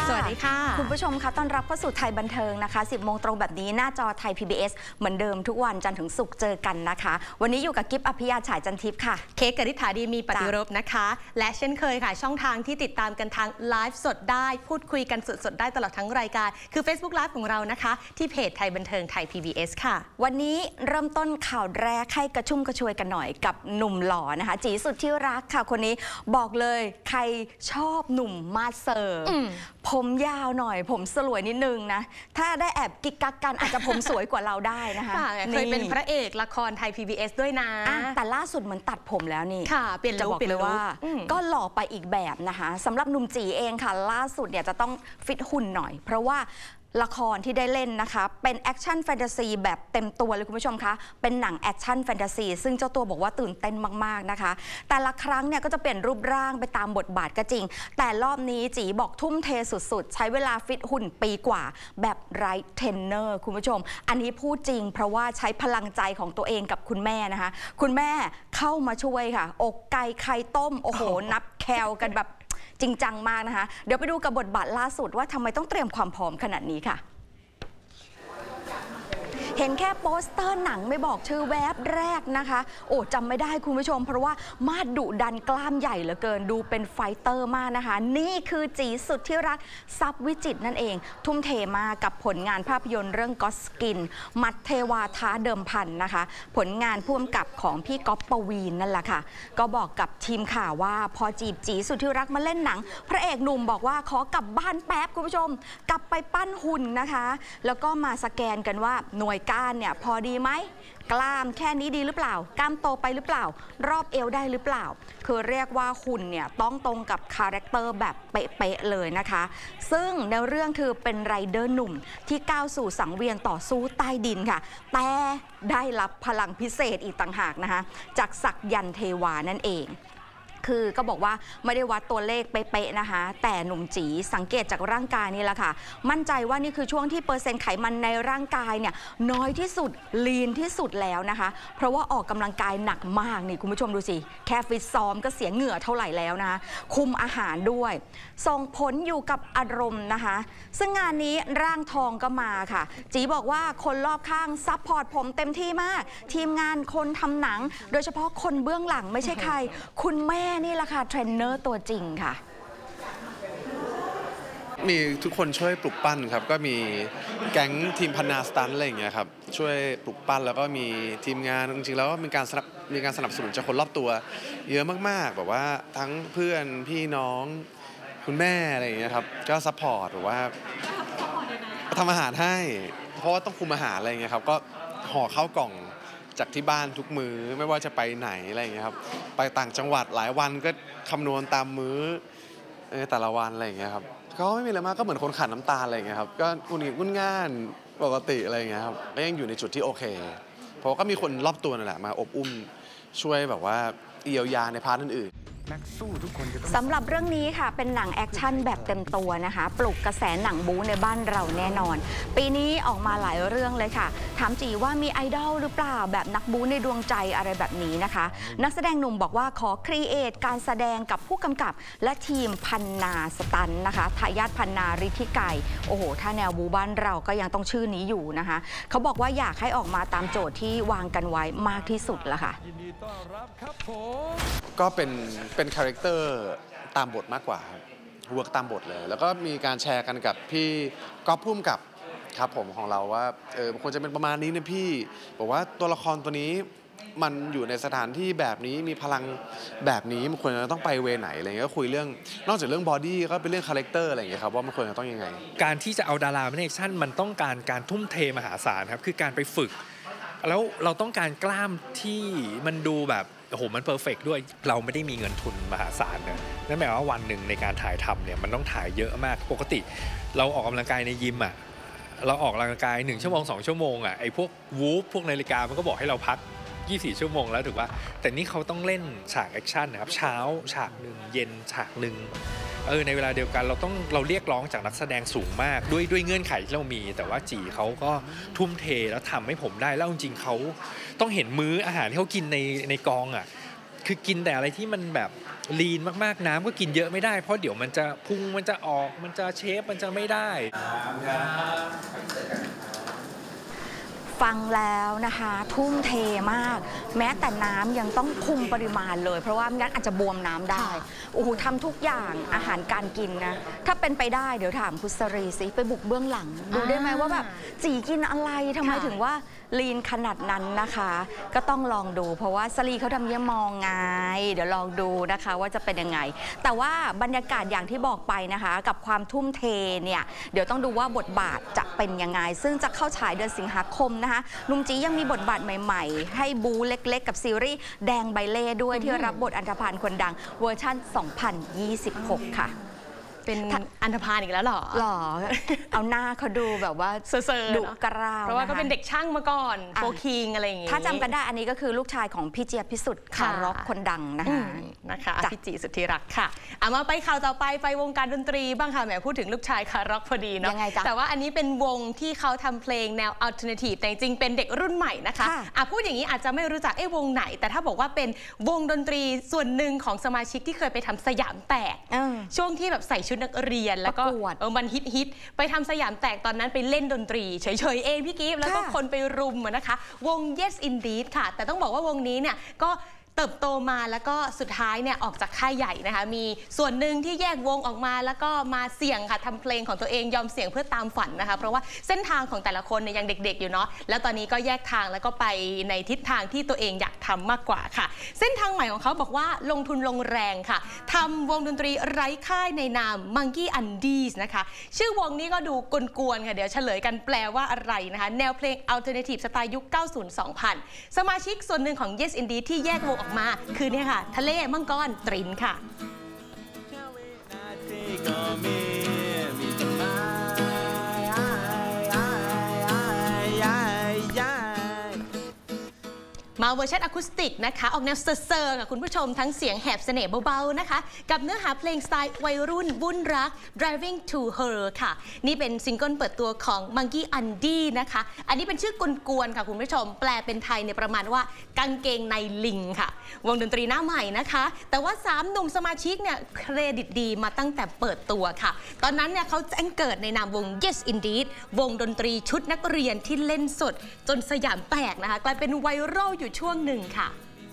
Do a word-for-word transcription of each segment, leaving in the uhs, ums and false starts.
สวัสดีค่ะคุณผู้ชมคะต้อนรับเข้าสู่ไทยบันเทิงนะคะสิบโมงตรงแบบนี้หน้าจอไทย พี บี เอส เหมือนเดิมทุกวันจันทร์ถึงศุกร์เจอกันนะคะวันนี้อยู่กับกิฟต์อภิยาฉายจันทิพย์ค่ะเค้กกฤษฐาดีมีปฏิรบนะคะและเช่นเคยค่ะช่องทางที่ติดตามกันทางไลฟ์สดได้พูดคุยกันสดๆได้ตลอดทั้งรายการคือ Facebook Live ของเรานะคะที่เพจไทยบันเทิงไทย พี บี เอส ค่ะวันนี้เริ่มต้นข่าวแรกให้กระชุ่มกระชวยกันหน่อยกับหนุ่มหล่อนะคะจีสุดที่รักค่ะคนนี้บอกเลยใครชอบหนุ่มมาเซอร์ผมยาวหน่อยผมสลวยนิดนึงนะถ้าได้แอบกิ๊กกักกันอาจจะผมสวยกว่าเราได้นะคะเคยเป็นพระเอกละครไทย พี บี เอส ด้วยนะแต่ล่าสุดเหมือนตัดผมแล้วนี่ค่ะเปลี่ยนลุคเปลี่ยนลุคว่าก็หล่อไปอีกแบบนะคะสำหรับหนุ่มจีเองค่ะล่าสุดเนี่ยจะต้องฟิตหุ่นหน่อยเพราะว่าละครที่ได้เล่นนะคะเป็นแอคชั่นแฟนตาซีแบบเต็มตัวเลยคุณผู้ชมคะเป็นหนังแอคชั่นแฟนตาซีซึ่งเจ้าตัวบอกว่าตื่นเต้นมากๆนะคะแต่ละครั้งเนี่ยก็จะเปลี่ยนรูปร่างไปตามบทบาทก็จริงแต่รอบนี้จีบอกทุ่มเทสุดๆใช้เวลาฟิตหุ่นปีกว่าแบบไร้เทรนเนอร์คุณผู้ชมอันนี้พูดจริงเพราะว่าใช้พลังใจของตัวเองกับคุณแม่นะคะคุณแม่เข้ามาช่วยค่ะอกไก่ไข่ต้มโอ้โหนับแคลกันแบบจริงจังมากนะคะเดี๋ยวไปดูกับบทบาทล่าสุดว่าทำไมต้องเตรียมความพร้อมขนาดนี้ค่ะเห็นแค่โปสเตอร์หนังไม่บอกชื่อแวบแรกนะคะโอ้จำไม่ได้คุณผู้ชมเพราะว่ามาดดุดันกล้ามใหญ่เหลือเกินดูเป็นไฟเตอร์มากนะคะนี่คือจีสุดที่รักซับวิจิตนั่นเองทุ่มเทมากกับผลงานภาพยนตร์เรื่องก็สกินมัดเทวาท้าเดิมพันนะคะผลงานพ่วงกับของพี่ก๊อฟปวีณนั่นแหละค่ะก็บอกกับทีมข่าวว่าพอจีบจีสุดที่รักมาเล่นหนังพระเอกหนุ่มบอกว่าขอกลับบ้านแป๊บคุณผู้ชมกลับไปปั้นหุ่นนะคะแล้วก็มาสแกนกันว่าหน่วยก้านเนี่ยพอดีไหมกล้ามแค่นี้ดีหรือเปล่ากล้ามโตไปหรือเปล่ารอบเอวได้หรือเปล่าคือเรียกว่าหุ่นเนี่ยต้องตรงกับคาแรคเตอร์แบบเป๊ะๆเลยนะคะซึ่งในเรื่องคือเป็นไรเดอร์หนุ่มที่ก้าวสู่สังเวียนต่อสู้ใต้ดินค่ะแต่ได้รับพลังพิเศษอีกต่างหากนะคะจากศักยันต์เทวานั่นเองคือก็บอกว่าไม่ได้วัดตัวเลขเป๊ะๆนะคะแต่หนุ่มจีสังเกตจากร่างกายนี่แหละค่ะมั่นใจว่านี่คือช่วงที่เปอร์เซ็นต์ไขมันในร่างกายเนี่ยน้อยที่สุดลีนที่สุดแล้วนะคะเพราะว่าออกกำลังกายหนักมากนี่คุณผู้ชมดูสิแค่ฟิตซ้อมก็เสียเหงื่อเท่าไหร่แล้วนะคะคุมอาหารด้วยส่งผลอยู่กับอารมณ์นะคะซึ่งงานนี้ร่างทองก็มาค่ะจีบอกว่าคนรอบข้างซัพพอร์ตผมเต็มที่มากทีมงานคนทำหนังโดยเฉพาะคนเบื้องหลังไม่ใช่ใครคุณแม่นี่แหละค่ะเทรนเนอร์ตัวจริงค่ะมีทุกคนช่วยปลุกปั้นครับก็มีแก๊งทีมพันนาสตันอะไรอย่างเงี้ยครับช่วยปลุกปั้นแล้วก็มีทีมงานจริงๆแล้วมีการสนับมีการสนับสนุนจากคนรอบตัวเยอะมากๆแบบว่าทั้งเพื่อนพี่น้องคุณแม่อะไรอย่างเงี้ยครับก็ซัพพอร์ตหรือว่าทำอาหารให้เพราะว่าต้องคุมอาหารอะไรอย่างเงี้ยครับก็ห่อข้าวกล่องจากที่บ้านทุกมื้อไม่ว่าจะไปไหนอะไรอย่างเงี้ยครับไปต่างจังหวัดหลายวันก็คำนวณตามมื้อแต่ละวันอะไรอย่างเงี้ยครับก็ไม่มีอะไรมากก็เหมือนคนขาดน้ำตาลอะไรอย่างเงี้ยครับก็งุนงิดงุนง่านปกติอะไรอย่างเงี้ยครับก็ยังอยู่ในจุดที่โอเคเพราะก็มีคนรอบตัวนั่นแหละมาอบอุ้มช่วยแบบว่าเยียวยาในพาร์ทอื่นสำหรับเรื่องนี้ค่ะเป็นหนังแอคชั่นแบบเต็มตัวนะคะปลุกกระแสหนังบู๊ในบ้านเราแน่นอนปีนี้ออกมาหลายเรื่องเลยค่ะถามจีว่ามีไอดอลหรือเปล่าแบบนักบู๊ในดวงใจอะไรแบบนี้นะคะนักแสดงหนุ่มบอกว่าขอครีเอทการแสดงกับผู้กำกับและทีมพันนาสตันนะคะทายาทพันนาฤทธิไก่โอ้โหถ้าแนวบู๊บ้านเราก็ยังต้องชื่อนี้อยู่นะคะเขาบอกว่าอยากให้ออกมาตามโจทย์ที่วางกันไว้มากที่สุดละค่ะก็เป็นเป็นคาแรคเตอร์ตามบทมากกว่าเวิร์กตามบทเลยแล้วก็มีการแชร์กันกับพี่ก๊อฟพุ่มกับครับผมของเราว่าเออควรจะเป็นประมาณนี้นะพี่บอกว่าตัวละครตัวนี้มันอยู่ในสถานที่แบบนี้มีพลังแบบนี้มันควรจะต้องไปเวไหนอะไรเงี้ยก็คุยเรื่องนอกจากเรื่องบอดี้ก็เป็นเรื่องคาแรคเตอร์อะไรอย่างเงี้ยครับว่ามันควรจะต้องยังไงการที่จะเอาดารามาในแอคชั่นมันต้องการการทุ่มเทมหาศาลครับคือการไปฝึกแล้วเราต้องการกล้ามที่มันดูแบบโอ้โหมันเพอร์เฟกต์ด้วยเราไม่ได้มีเงินทุนมหาศาลนะนั่นหมายว่าวันหนึ่งในการถ่ายทำเนี่ยมันต้องถ่ายเยอะมากปกติเราออกกำลังกายในยิมอ่ะเราออกกำลังกายหนึ่งชั่วโมงสองชั่วโมงอ่ะไอ้พวกวูฟพวกนาฬิกามันก็บอกให้เราพักยี่สิบสี่ชั่วโมงแล้วถูกป่ะแต่นี่เขาต้องเล่นฉากแอคชั่นนะครับเช้าฉากหนึ่งเย็นฉากหนึ่งเออในเวลาเดียวกันเราต้องเราเรียกร้องจากนักแสดงสูงมากด้วยด้วยเงื่อนไขที่เรามีแต่ว่าจีเขาก็ทุ่มเทแล้วทำให้ผมได้แล้วจริงๆเขาต้องเห็นมื้ออาหารที่เขากินในในกองอ่ะคือกินแต่อะไรที่มันแบบลีนมากๆน้ำก็กินเยอะไม่ได้เพราะเดี๋ยวมันจะพุงมันจะออกมันจะเชฟมันจะไม่ได้ฟังแล้วนะคะทุ่มเทมากแม้แต่น้ำยังต้องคุมปริมาณเลยเพราะว่าไม่งั้นอาจจะบวมน้ำได้โอ้โหทำทุกอย่างอาหารการกินนะถ้าเป็นไปได้เดี๋ยวถามพุสรีสิไปบุกเบื้องหลังดูได้ไหมว่าแบบจีกินอะไรทำไมถึงว่าลีนขนาดนั้นนะคะก็ต้องลองดูเพราะว่าสลีเขาทำเยี่ยมองไงเดี๋ยวลองดูนะคะว่าจะเป็นยังไงแต่ว่าบรรยากาศอย่างที่บอกไปนะคะกับความทุ่มเทเนี่ยเดี๋ยวต้องดูว่าบทบาทจะเป็นยังไงซึ่งจะเข้าฉายเดือนสิงหาคมนะคะหนุ่มจียังมีบทบาทใหม่ๆให้บูเล็กๆกับซีรีส์แดงใบเล่ด้วยที่รับบทอันธพาลคนดังเวอร์ชั่นสองพันยี่สิบหกค่ะเป็นอันธพาลอีกแล้วหรอหรอเอาหน้าเขาดูแบบว่าเซ่อๆดุกราวเพราะว่าก็เป็นเด็กช่างมาก่อนโฟคิงอะไรอย่างงี้ถ้าจำกันได้อันนี้ก็คือลูกชายของพี่เจี๊ยบพิสุทธิ์คาร็อกคนดังนะคะนะคะพี่จีสุทธิรักษ์ค่ะเอามาไปข่าวต่อไปไปวงการดนตรีบ้างค่ะแหมพูดถึงลูกชายคาร็อกพอดีเนาะแต่ว่าอันนี้เป็นวงที่เขาทำเพลงแนวอัลเทอร์เนทีฟแต่จริงเป็นเด็กรุ่นใหม่นะคะอ่ะพูดอย่างนี้อาจจะไม่รู้จักเอ๊ะวงไหนแต่ถ้าบอกว่าเป็นวงดนตรีส่วนหนึ่งของสมาชิกที่เคยไปทำสยามแตกช่วงที่แบบใส่ชุดนักเรียนแล้วก็เออมันฮิตฮิตไปทำสยามแตกตอนนั้นไปเล่นดนตรีเฉยๆเองพี่กิฟต์แล้วก็คนไปรุมนะคะวง Yes Indeed ค่ะแต่ต้องบอกว่าวงนี้เนี่ยก็เติบโตมาแล้วก็สุดท้ายเนี่ยออกจากค่ายใหญ่นะคะมีส่วนหนึ่งที่แยกวงออกมาแล้วก็มาเสี่ยงค่ะทำเพลงของตัวเองยอมเสี่ยงเพื่อตามฝันนะคะเพราะว่าเส้นทางของแต่ละคนเนี่ยยังเด็กๆอยู่เนาะแล้วตอนนี้ก็แยกทางแล้วก็ไปในทิศทางที่ตัวเองอยากทำมากกว่าค่ะเส้นทางใหม่ของเขาบอกว่าลงทุนลงแรงค่ะทำวงดนตรีไร้ค่ายในนาม Monkey Undies นะคะชื่อวงนี้ก็ดูกวนๆค่ะเดี๋ยวเฉลยกันแปลว่าอะไรนะคะแนวเพลง Alternative สไตล์ยุค เก้าสิบ สองพัน สมาชิกส่วนหนึ่งของ Yes Indeed ที่แยกวงออกมาคือเนี่ยค่ะทะเลมังกรตรินค่ะมาเวอร์ชันอะคูสติกนะคะออกแนวเซอร์ๆค่ะคุณผู้ชมทั้งเสียงแหบเสน่ห์เบาๆนะคะกับเนื้อหาเพลงสไตล์วัยรุ่นวุ่นรัก driving to her ค่ะนี่เป็นซิงเกิลเปิดตัวของ Monkey Undie นะคะอันนี้เป็นชื่อกวนๆค่ะคุณผู้ชมแปลเป็นไทยในประมาณว่ากางเกงในลิงค่ะวงดนตรีหน้าใหม่นะคะแต่ว่าสามหนุ่มสมาชิกเนี่ยเครดิตดีมาตั้งแต่เปิดตัวค่ะตอนนั้นเนี่ยเขาแจ้งเกิดในนามวง Yes Indeed วงดนตรีชุดนักเรียนที่เล่นสดจนสยามแตกนะคะกลายเป็นไวรัลอยู่ช่วงหนึ่งค่ะ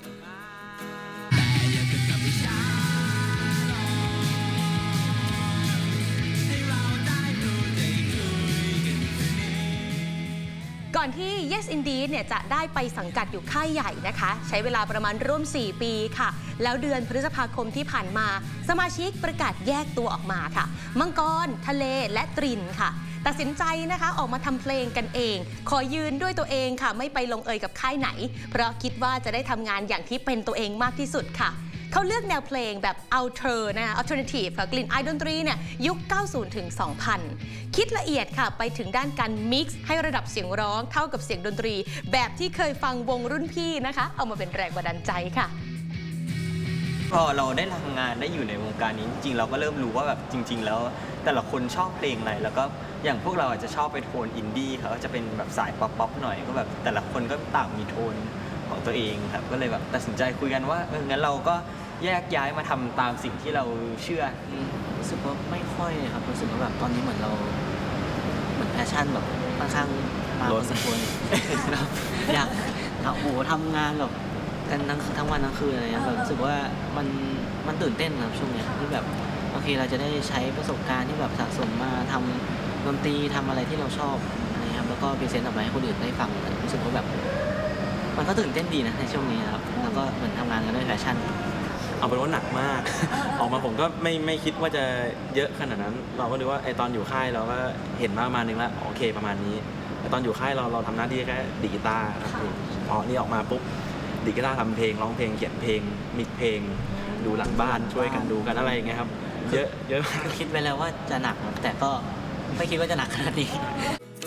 ก่อนที่ Yes Indeed เนี่ยจะได้ไปสังกัดอยู่ค่ายใหญ่นะคะใช้เวลาประมาณร่วมสี่ปีค่ะแล้วเดือนพฤษภาคมที่ผ่านมาสมาชิกประกาศแยกตัวออกมาค่ะมังกรทะเลและตรินค่ะตัดสินใจนะคะออกมาทำเพลงกันเองขอยืนด้วยตัวเองค่ะไม่ไปลงเอยกับค่ายไหนเพราะคิดว่าจะได้ทำงานอย่างที่เป็นตัวเองมากที่สุดค่ะเขาเลือกแนวเพลงแบบ Alter นะคะ Alternative ค่ะกลิ่นอายดนตรีเนี่ยยุค เก้าสิบ ถึง สองพัน คิดละเอียดค่ะไปถึงด้านการมิกซ์ให้ระดับเสียงร้องเท่ากับเสียงดนตรีแบบที่เคยฟังวงรุ่นพี่นะคะเอามาเป็นแรงบันดาลใจค่ะพอเราได้ทำงานได้อยู่ในวงการนี้จริงๆเราก็เริ่มรู้ว่าแบบจริงๆแล้วแต่ละคนชอบเพลงอะไรแล้วก็อย่างพวกเราอาจจะชอบไปโทนอินดี้เขาก็จะเป็นแบบสายป๊อปๆหน่อยก็แบบแต่ละคนก็ต่างมีโทนของตัวเองครับก็เลยแบบตัดสินใจคุยกันว่าเอองั้นเราก็แยกย้ายมาทำตามสิ่งที่เราเชื่อรู้สึกว่าไม่ค่อยครับรู้สึกว่าแบบตอนนี้เหมือนเราเหมือนแพชชั่นแบบค่อนข้างมาพอสมควรอยากโอ้โหทำงานแบบกันทั้งทั้งวันทั้งคืนอะไรเงี้ยแบบรู้สึกว่ามันมันตื่นเต้นครับช่วงเนี้ยที่แบบโอเคเราจะได้ใช้ประสบการณ์ที่แบบสะสมมาทำดนตรีทำอะไรที่เราชอบนะครับแล้วก็พรีเซนต์ออกมาให้คนอื่นได้ฟังรู้สึกว่าแบบมันก็ตื่นเต้นดีนะในช่วงนี้ครับแล้วก็เหมือนทำงานกันด้วยแพชชั่นเอาเป็นว่าหนักมาก ออกมาผมก็ไม่ไม่คิดว่าจะเยอะขนาดนั้นเราก็ดูว่าไอตอนอยู่ค่ายเราก็เห็นมาประมาณนึงแล้วโอเคประมาณนี้แต่ตอนอยู่ค่ายเราเราทำหน้าที่แค่ดีดกีตาร์ครับพอนี่ออกมาปุ๊บดีดกีตาร์ทำเพลงร้องเพลงเขียนเพลงมิกเพลงดูหลังบ้านช่วยกันดูกันอะไรอย่างเงี้ยครับเยอะเยอะคิดไว้แล้วว่าจะหนักแต่ก็ไม่คิดว่าจะหนักขนาดนี้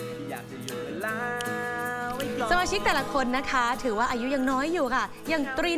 สมาชิกแต่ละคนนะคะถือว่าอายุยังน้อยอยู่ค่ะอย่างตริน